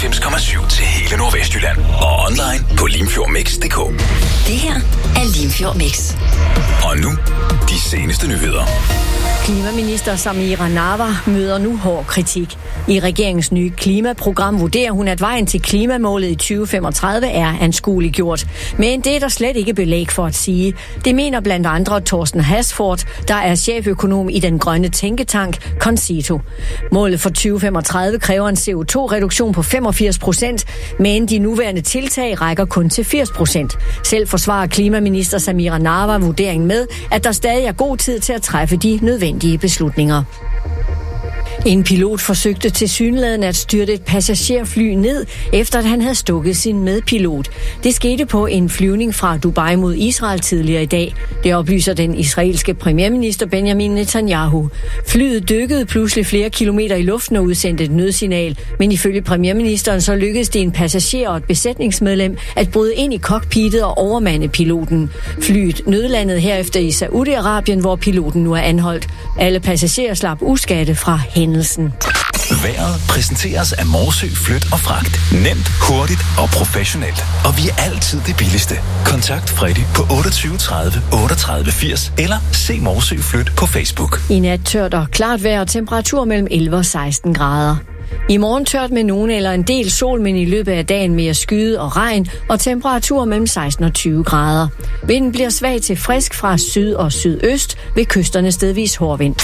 99,7 til hele Nordvestjylland. Og online på limfjordmix.dk. Det her er Limfjord Mix. Og nu, de seneste nyheder. Klimaminister Samira Nawa møder nu hård kritik. I regeringens nye klimaprogram vurderer hun, at vejen til klimamålet i 2035 er anskueliggjort. Men det er der slet ikke belæg for at sige. Det mener blandt andre Thorsten Hasford, der er cheføkonom i den grønne tænketank Concito. Målet for 2035 kræver en CO2-reduktion på 85%, men de nuværende tiltag rækker kun til 80%. Selv forsvarer klimaminister Samira Nawa vurderingen med, at der stadig er god tid til at træffe de nødvendige beslutninger. En pilot forsøgte tilsyneladende at styrte et passagerfly ned, efter at han havde stukket sin medpilot. Det skete på en flyvning fra Dubai mod Israel tidligere i dag. Det oplyser den israelske premierminister Benjamin Netanyahu. Flyet dykkede pludselig flere kilometer i luften og udsendte et nødsignal, men ifølge premierministeren så lykkedes det en passager og et besætningsmedlem at bryde ind i cockpittet og overmande piloten. Flyet nødlandede herefter i Saudi-Arabien, hvor piloten nu er anholdt. Alle passagerer slap uskadte fra hændelsen. Vejret præsenteres af Morsø Flyt og Fragt. Nemt, hurtigt og professionelt. Og vi er altid det billigste. Kontakt Freddy på 28 30 38 80 eller se Morsø Flyt på Facebook. I nat tørt og klart vejr og temperatur mellem 11 og 16 grader. I morgen tørt med nogen eller en del sol, men i løbet af dagen mere skyde og regn og temperaturer mellem 16 og 20 grader. Vinden bliver svag til frisk fra syd og sydøst, ved kysterne stedvis hård vind.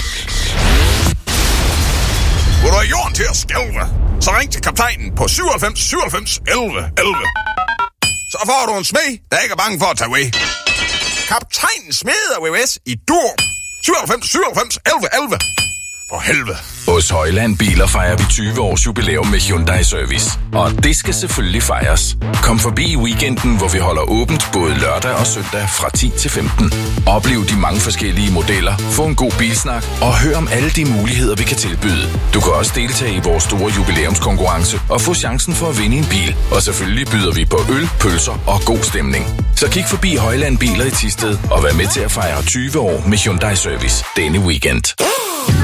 Vil du have jorden til at skælve? Så ring til kaptajnen på 97 97 11 11. Så får du en smed, der ikke er bange for at tage away. Kaptajnen smeder VVS i dur. 97 97 11 11. For helvede. Hos Højland Biler fejrer vi 20 års jubilæum med Hyundai Service. Og det skal selvfølgelig fejres. Kom forbi i weekenden, hvor vi holder åbent både lørdag og søndag fra 10 til 15. Oplev de mange forskellige modeller, få en god bilsnak og hør om alle de muligheder, vi kan tilbyde. Du kan også deltage i vores store jubilæumskonkurrence og få chancen for at vinde en bil. Og selvfølgelig byder vi på øl, pølser og god stemning. Så kig forbi Højland Biler i Thisted og vær med til at fejre 20 år med Hyundai Service denne weekend.